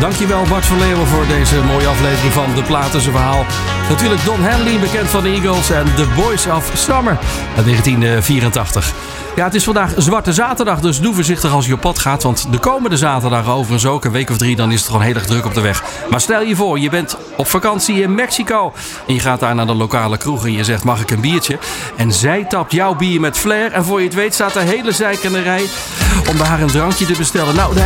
Dankjewel Bart van Leeuwen voor deze mooie aflevering van De Platense Verhaal. Natuurlijk Don Henley, bekend van de Eagles en The Boys of Summer uit 1984. Ja, het is vandaag Zwarte Zaterdag, dus doe voorzichtig als je op pad gaat. Want de komende zaterdag overigens ook, een week of 3, dan is het gewoon heel erg druk op de weg. Maar stel je voor, je bent op vakantie in Mexico. En je gaat daar naar de lokale kroeg en je zegt, mag ik een biertje? En zij tapt jouw bier met flair. En voor je het weet staat de hele zijkende rij om bij haar een drankje te bestellen. Nou,